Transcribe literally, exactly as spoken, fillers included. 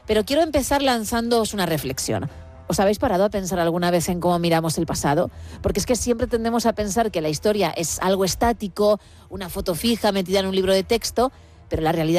Pero quiero empezar lanzándoos una reflexión. ¿Os habéis parado a pensar alguna vez en cómo miramos el pasado? Porque es que siempre tendemos a pensar que la historia es algo estático, una foto fija metida en un libro de texto, pero la realidad